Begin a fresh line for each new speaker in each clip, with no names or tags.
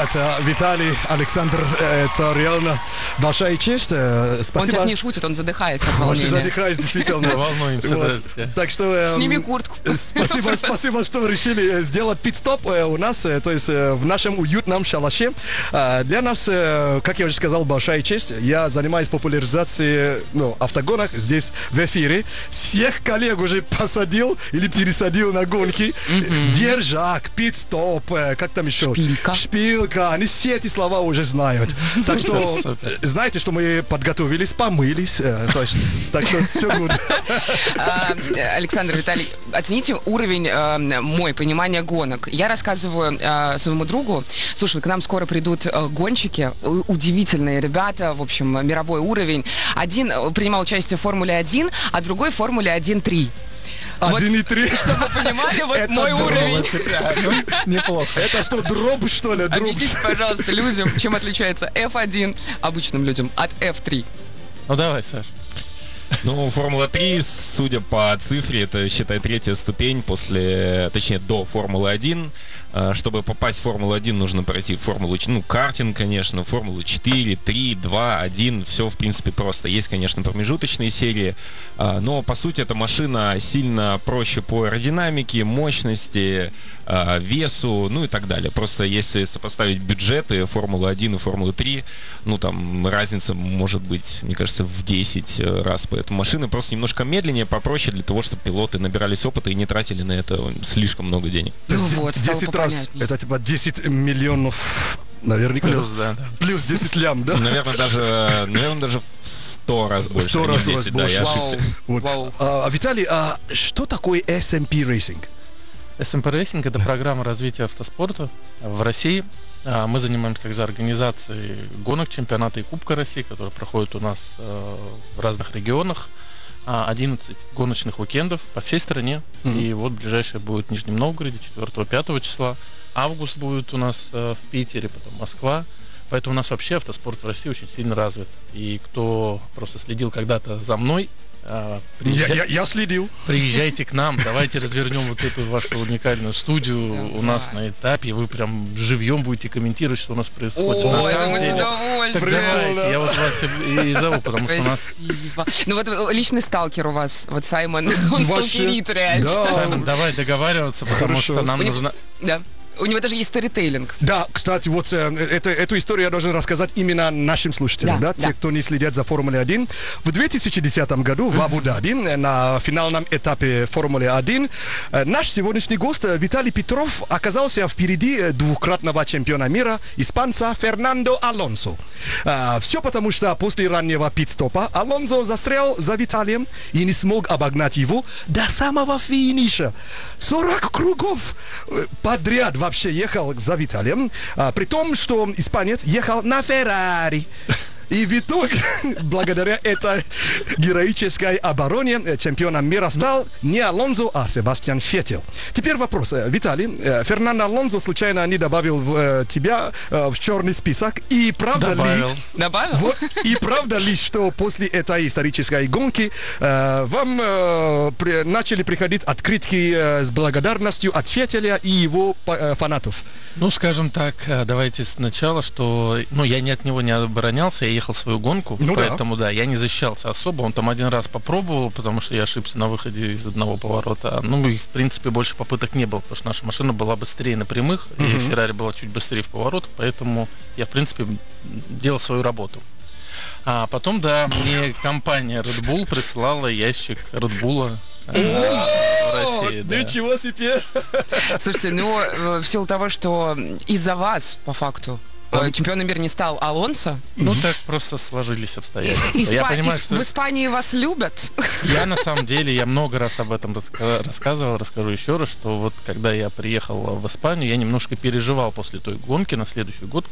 ребята, Виталий, Александр, это реально большая честь. Спасибо.
Он сейчас не шутит, он задыхается от
Он
волнения.
задыхаюсь, действительно.
Волнуемся,
Вот. Так что...
Сними куртку.
Спасибо, что вы решили сделать пит-стоп у нас, то есть в нашем уютном шалаше. Для нас, как я уже сказал, большая честь. Я занимаюсь популяризацией автогонок здесь в эфире. Всех коллег уже посадил или пересадил на гонки. Держак, пит-стоп, как там еще? Шпилка. Они все эти слова уже знают. Так что, знаете, что мы подготовились, помылись. Так что все будет.
Александр, Виталий, оцените уровень мой, понимания гонок. Я рассказываю своему другу, слушай, к нам скоро придут гонщики, удивительные ребята, в общем, мировой уровень. Один принимал участие в Формуле 1, а другой в Формуле 1.3.
1,3.
Чтобы вы понимали, вот мой уровень.
Неплохо.
Это что, дробь, что ли?
Объясните, пожалуйста, людям, чем отличается F1 обычным людям от F3.
Ну давай, Саш.
Ну, Формула-3, судя по цифре, это, считай, третья ступень до Формулы-1. Чтобы попасть в Формулу-1, нужно пройти Формулу, картинг, конечно, Формулу 4, 3, 2, 1, все, в принципе, просто. Есть, конечно, промежуточные серии, но, по сути, эта машина сильно проще по аэродинамике, мощности, весу, и так далее. Просто если сопоставить бюджеты Формулы-1 и Формулы-3, там разница может быть, мне кажется, в 10 раз. Поэтому машины просто немножко медленнее, попроще для того, чтобы пилоты набирались опыта и не тратили на это слишком много денег.
Вот,
10 раз, это типа 10 миллионов, наверняка.
Плюс, да.
Плюс 10 лям, да?
Наверное, даже в 100 раз больше.
100 раз
10,
больше.
да, я ошибся.
Вот. Виталий, что такое SMP Racing?
SMP Racing — это программа развития автоспорта в России. Мы занимаемся также организацией гонок, чемпионата и Кубка России, которые проходят у нас в разных регионах. 11 гоночных уикендов по всей стране. И вот ближайшее будет в Нижнем Новгороде 4-5 числа. Август будет у нас в Питере, потом Москва. Поэтому у нас вообще автоспорт в России очень сильно развит. И кто просто следил когда-то за мной,
я следил.
Приезжайте к нам, давайте развернем вот эту вашу уникальную студию у нас на этапе, и вы прям живьем будете комментировать, что у нас происходит.
О,
на
это
самом
мы с
деле.
удовольствием.
Так давайте, я вот вас и зову, потому что у нас...
Спасибо. Ну вот личный сталкер у вас, вот Саймон, он сталкерит реально.
Да.
Саймон, давай договариваться, потому
Хорошо.
что нам нужно...
Да. У него даже есть сторитейлинг.
Да, кстати, вот эту историю я должен рассказать именно нашим слушателям,
Да.
те, кто не следят за Формулой-1. В 2010 году в Абу-Даби на финальном этапе Формулы-1 наш сегодняшний гость Виталий Петров оказался впереди двукратного чемпиона мира, испанца Фернандо Алонсо. Все потому, что после раннего пит-стопа Алонсо застрял за Виталием и не смог обогнать его до самого финиша. 40 кругов подряд вообще ехал за Виталием, при том, что испанец ехал на Феррари. И в итоге, благодаря этой героической обороне, чемпионом мира стал не Алонсо, а Себастьян Феттель. Теперь вопрос. Виталий, Фернандо Алонсо случайно не добавил тебя в черный список? И правда ли...
Добавил?
Вот, и правда ли, что после этой исторической гонки вам начали приходить открытки с благодарностью от Феттеля и его фанатов?
Ну, скажем так, давайте сначала, что... я не от него не оборонялся, я ехал свою гонку, поэтому, да, я не защищался особо. Он там один раз попробовал, потому что я ошибся на выходе из одного поворота. И, в принципе, больше попыток не было, потому что наша машина была быстрее на прямых, и Феррари была чуть быстрее в поворотах, поэтому я, в принципе, делал свою работу. А потом, да, мне компания Red Bull присылала ящик Red Bull в России.
Ничего себе!
Слушайте, в силу того, что из-за вас, по факту, чемпионом мира не стал Алонсо.
Так просто сложились обстоятельства. Я понимаю, что...
В Испании вас любят.
Я на самом деле, я много раз об этом рассказывал, расскажу еще раз, что вот когда я приехал в Испанию, я немножко переживал после той гонки на следующий год,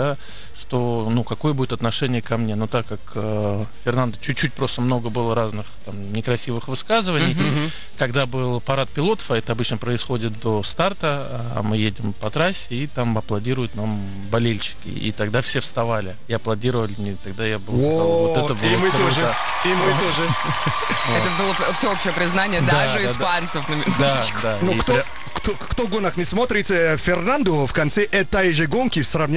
что, какое будет отношение ко мне. Но так как Фернандо чуть-чуть просто много было разных некрасивых высказываний, когда был парад пилотов, а это обычно происходит до старта, а мы едем по трассе, и там аплодируют нам болельщики. И тогда все вставали и аплодировали мне. Тогда я был... Вот это было
и мы
круто.
тоже. И мы тоже.
Это было всеобщее признание даже испанцев, на минуточку.
Да.
Кто гонок не смотрит, Фернандо в конце этой же гонки в сравнении